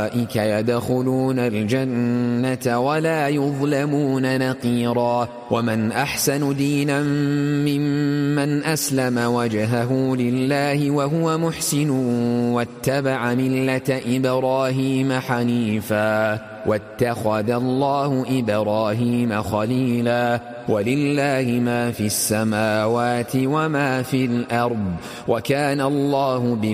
أولئك يدخلون الجنة ولا يظلمون نقيرا ومن أحسن دينا ممن أسلم وجهه لله وهو محسن واتبع ملة إبراهيم حنيفا واتخذ الله إبراهيم خليلا ولله ما في السماوات وما في الأرض وكان الله